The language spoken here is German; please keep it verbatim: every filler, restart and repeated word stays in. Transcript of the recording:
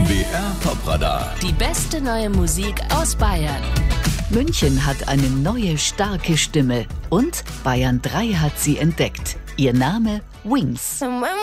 B R Popradar. Die beste neue Musik aus Bayern. München hat eine neue, starke Stimme. Und Bayern drei hat sie entdeckt. Ihr Name Wings.